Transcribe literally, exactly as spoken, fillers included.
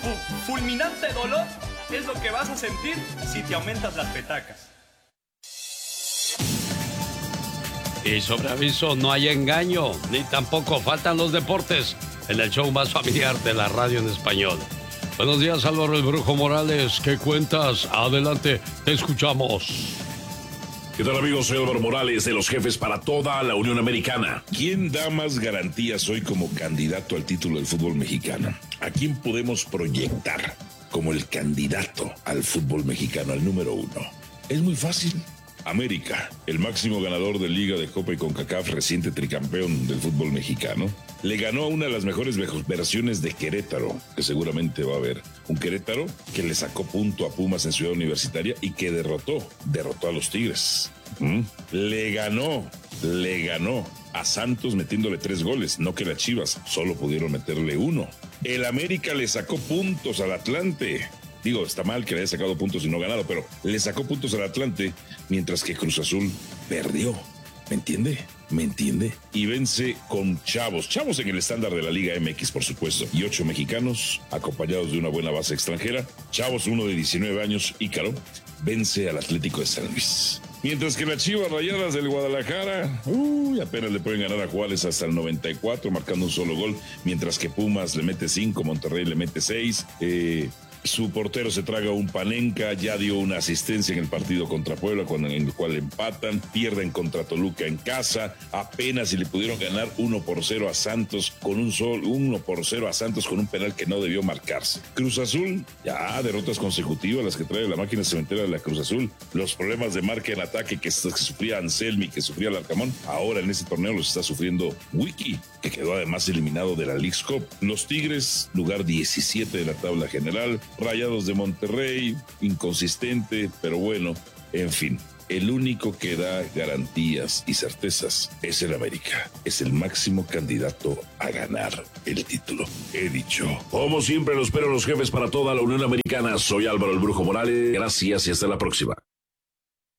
Fulminante dolor es lo que vas a sentir si te aumentas las petacas. Y sobre aviso, no hay engaño, ni tampoco faltan los deportes en el show más familiar de la radio en español. Buenos días, Álvaro el Brujo Morales. ¿Qué cuentas? Adelante, te escuchamos. ¿Qué tal, amigos? Soy Álvaro Morales, de los jefes para toda la Unión Americana. ¿Quién da más garantías hoy como candidato al título del fútbol mexicano? ¿A quién podemos proyectar como el candidato al fútbol mexicano, al número uno? Es muy fácil. América, el máximo ganador de Liga de Copa y CONCACAF, reciente tricampeón del fútbol mexicano, le ganó a una de las mejores versiones de Querétaro, que seguramente va a haber. Un Querétaro que le sacó punto a Pumas en Ciudad Universitaria y que derrotó, derrotó a los Tigres. ¿Mm? Le ganó, le ganó a Santos metiéndole tres goles, no que las Chivas solo pudieron meterle uno. El América le sacó puntos al Atlante. Digo, está mal que le haya sacado puntos y no ganado, pero le sacó puntos al Atlante, mientras que Cruz Azul perdió. ¿Me entiende? ¿Me entiende? Y vence con chavos, chavos en el estándar de la Liga M X, por supuesto, y ocho mexicanos, acompañados de una buena base extranjera. Chavos, uno de diecinueve años, Ícaro, vence al Atlético de San Luis. Mientras que las Chivas Rayadas del Guadalajara, uy, apenas le pueden ganar a Juárez hasta el noventa y cuatro, marcando un solo gol, mientras que Pumas le mete cinco, Monterrey le mete seis, eh... Su portero se traga un Panenka, ya dio una asistencia en el partido contra Puebla, cuando, en el cual empatan, pierden contra Toluca en casa, apenas si le pudieron ganar uno por cero a Santos con un sol, uno por cero a Santos con un penal que no debió marcarse. Cruz Azul, ya derrotas consecutivas las que trae la máquina cementera de la Cruz Azul, los problemas de marca en ataque que, que sufría Anselmi, que sufría Larcamón, ahora en ese torneo los está sufriendo Wiki, que quedó además eliminado de la Leagues Cup. Los Tigres, lugar diecisiete de la tabla general. Rayados de Monterrey, inconsistente, pero bueno, en fin. El único que da garantías y certezas es el América. Es el máximo candidato a ganar el título. He dicho. Como siempre, lo espero los jefes para toda la Unión Americana. Soy Álvaro el Brujo Morales. Gracias y hasta la próxima.